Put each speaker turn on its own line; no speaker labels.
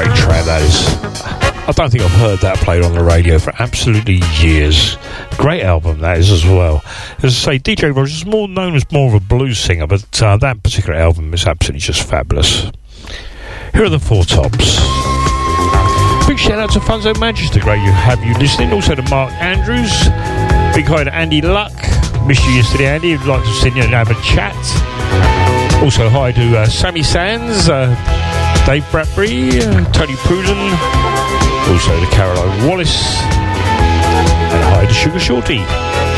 great track that is. I don't think I've heard that played on the radio for absolutely years. Great album that is as well. As I say, DJ Rogers is more known as more of a blues singer, but that particular album is absolutely just fabulous. Here are the Four Tops. Big shout out to Funzo Manchester, great you have you listening. Also to Mark Andrews. Big hi to Andy Luck. Missed you yesterday, Andy. Would like to sit in and have a chat. Also hi to Sammy Sands, Dave Bradbury, Tony Pruden. Also to Caroline Wallace. And hi to Sugar Shorty.